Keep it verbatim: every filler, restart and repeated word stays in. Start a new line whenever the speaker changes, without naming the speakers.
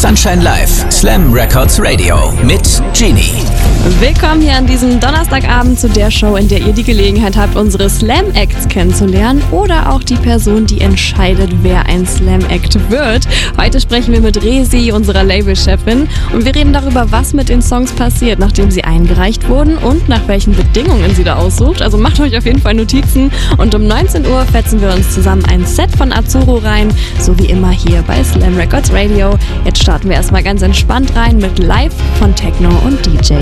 Sunshine Live, Slam Records Radio mit Genie.
Willkommen hier an diesem Donnerstagabend zu der Show, in der ihr die Gelegenheit habt, unsere Slam-Acts kennenzulernen oder auch die Person, die entscheidet, wer ein Slam-Act wird. Heute sprechen wir mit Resi, unserer Labelchefin, und wir reden darüber, was mit den Songs passiert, nachdem sie eingereicht wurden und nach welchen Bedingungen sie da aussucht. Also macht euch auf jeden Fall Notizen und um neunzehn Uhr fetzen wir uns zusammen ein Set von Azuro rein, so wie immer hier bei Slam Records Radio. Jetzt starten wir erstmal ganz entspannt rein mit Live von Techno und D J